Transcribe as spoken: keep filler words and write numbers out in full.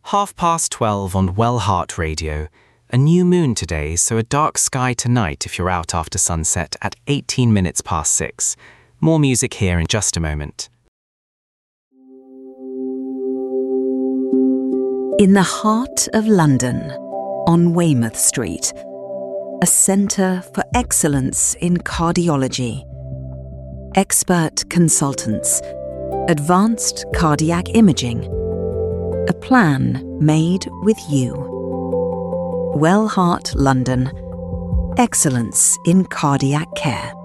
Half past twelve on Well Heart Radio. A new moon today, so a dark sky tonight if you're out after sunset at eighteen minutes past six. More music here in just a moment. In the heart of London, on Weymouth Street, a centre for excellence in cardiology. Expert consultants, advanced cardiac imaging, a plan made with you. Well Heart London, excellence in cardiac care.